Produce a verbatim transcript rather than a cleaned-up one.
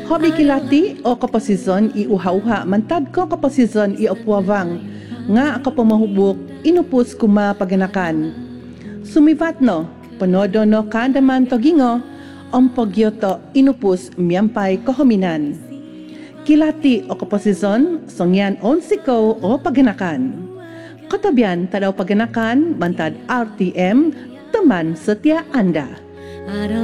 Hobi kilati o kaposizon i uha-uha mantad ko kaposizon i opuawang nga ako pamahubok inupos kuma paganakan. Sumivat no, panodo no kandaman togingo, ompogyoto inupos miyampay kohominan. Kilati o kaposizon, songyan onsiko o paganakan. Katabian tadaw paganakan, bantad R T M, teman setia Anda.